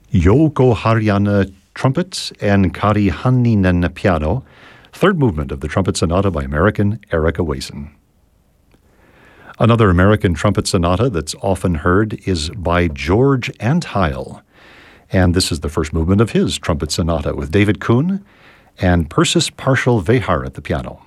Jouko Harjanne trumpet and Kari Hanninen piano, third movement of the Trumpet Sonata by American Erica Wason. Another American trumpet sonata that's often heard is by George Antheil, and this is the first movement of his trumpet sonata with David Kuhn and Persis Partial Vehar at the piano.